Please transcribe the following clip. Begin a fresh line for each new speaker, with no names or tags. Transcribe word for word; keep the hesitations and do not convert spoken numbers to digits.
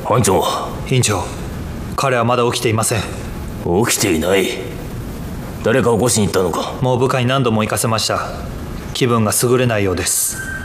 班長。
院長、彼はまだ起きていません。
起きていない。誰か起こしに行ったのか。
もう部下に何度も行かせました。気分が優れないようです。